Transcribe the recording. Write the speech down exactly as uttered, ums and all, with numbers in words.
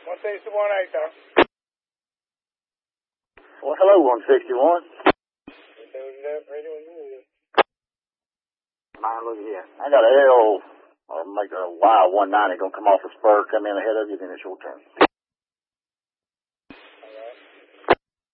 one sixty-one eight, sir. Well, hello, one sixty-one. Man, look here. I got a L, or make a Y one ninety gonna come off the spur, come in ahead of you, then it's your turn.